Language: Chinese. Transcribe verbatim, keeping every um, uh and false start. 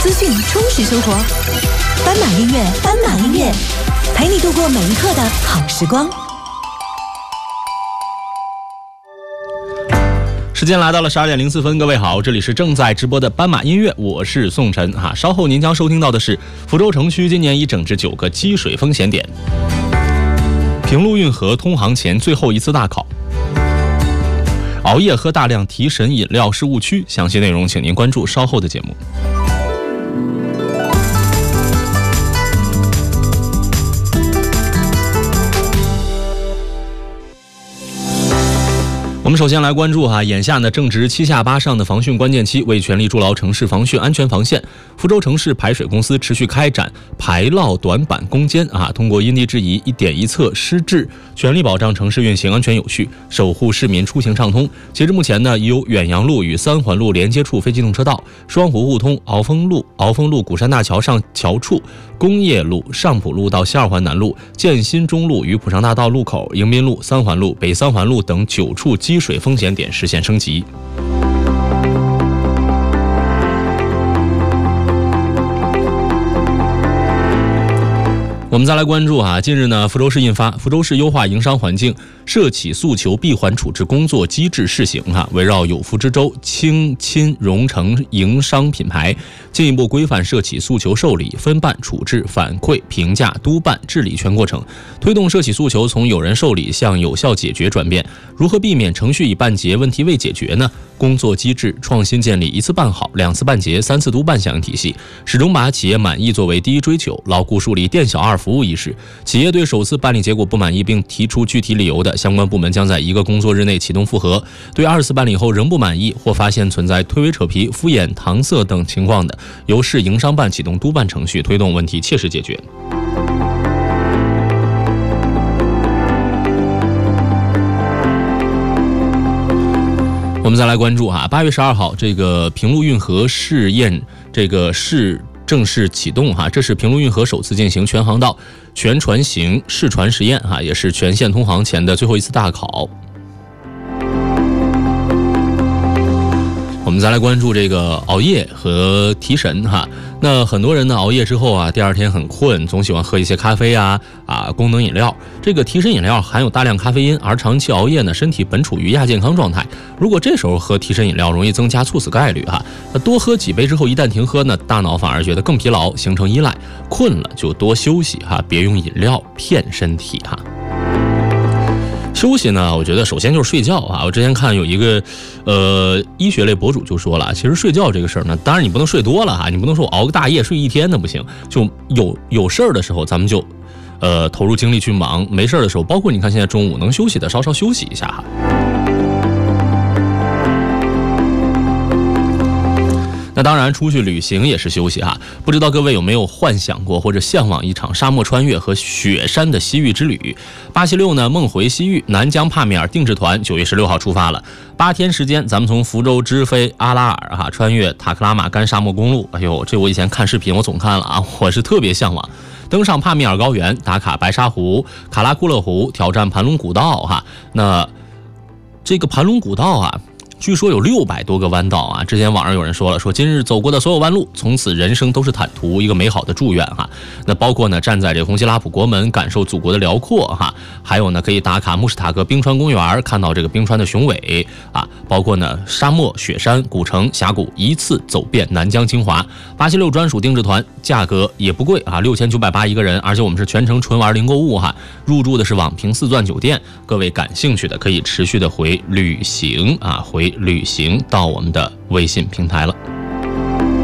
资讯充实生活。斑马音乐，斑马音乐，陪你度过每一刻的好时光。 时间来到了十二点零四分，各位好，这里是正在直播的斑马音乐，我是宋晨哈。稍后您将收听到的是福州城区今年已整治九个积水风险点，平陆运河通航前最后一次大考，熬夜喝大量提神饮料是误区，详细内容请您关注稍后的节目。我们首先来关注哈，眼下呢正值七下八上的防汛关键期，为全力筑牢城市防汛安全防线，福州城市排水公司持续开展排涝短板攻坚啊，通过因地制宜、一点一测、施治，全力保障城市运行安全有序，守护市民出行畅通。截至目前呢，已有远洋路与三环路连接处非机动车道、双湖互通、鳌峰路、鳌峰路古山大桥上桥处、工业路、上浦路到西二环南路、建新中路与浦上大道路口、迎宾路、三环路、北三环路等九处积水风险点实现升级。我们再来关注啊，近日呢，福州市印发《福州市优化营商环境涉企诉求闭环处置工作机制试行》哈，围绕有福之州清亲融成营商品牌，进一步规范涉企诉求受理、分办、处置、反馈、评价、督办、治理全过程，推动涉企诉求从有人受理向有效解决转变。如何避免程序已办结，问题未解决呢？工作机制创新建立一次办好、两次办结、三次督办响应体系，始终把企业满意作为第一追求，牢固树立店小二服务意识。企业对首次办理结果不满意并提出具体理由的，相关部门将在一个工作日内启动复核；对二次办理后仍不满意或发现存在推诿扯皮、敷衍搪塞等情况的，由市营商办启动督办程序，推动问题切实解决。我们再来关注哈，八月十二号，这个平陆运河试验这个试正式启动哈，这是平陆运河首次进行全航道全船型试船实验哈，也是全线通航前的最后一次大考。我们再来关注这个熬夜和提神哈。那很多人呢熬夜之后啊，第二天很困，总喜欢喝一些咖啡啊啊功能饮料。这个提神饮料含有大量咖啡因，而长期熬夜呢，身体本处于亚健康状态。如果这时候喝提神饮料，容易增加猝死概率哈。那多喝几杯之后，一旦停喝呢，大脑反而觉得更疲劳，形成依赖。困了就多休息哈，别用饮料骗身体哈。休息呢，我觉得首先就是睡觉啊。我之前看有一个，呃，医学类博主就说了，其实睡觉这个事儿呢，当然你不能睡多了哈，你不能说我熬个大夜睡一天的不行，就有有事儿的时候咱们就，呃，投入精力去忙；没事儿的时候，包括你看现在中午能休息的，稍稍休息一下哈。那当然，出去旅行也是休息哈。不知道各位有没有幻想过或者向往一场沙漠穿越和雪山的西域之旅？八七六呢，梦回西域，南疆帕米尔定制团九月十六号出发了，八天时间，咱们从福州直飞阿拉尔哈，穿越塔克拉玛干沙漠公路。哎呦，这我以前看视频我总看了啊，我是特别向往。登上帕米尔高原，打卡白沙湖、卡拉库勒湖，挑战盘龙古道哈。那这个盘龙古道啊，据说有六百多个弯道啊！之前网上有人说了，说今日走过的所有弯路，从此人生都是坦途，一个美好的祝愿哈。那包括呢，站在这红旗拉普国门，感受祖国的辽阔哈；还有呢，可以打卡穆什塔格冰川公园，看到这个冰川的雄伟啊；包括呢，沙漠、雪山、古城、峡谷，一次走遍南疆精华。八七六专属定制团，价格也不贵啊，六千九百八一个人，而且我们是全程纯玩零购物哈。入住的是网评四钻酒店，各位感兴趣的可以持续的回旅行啊，回。旅行到我们的微信平台了。